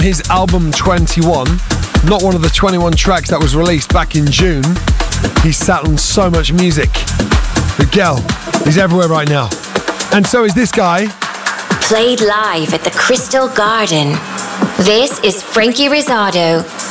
his album 21, not one of the 21 tracks that was released back in June. He's sat on so much music. Miguel, he's everywhere right now. And so is this guy. Played live at the Crystal Garden. This is Frankie Rizardo.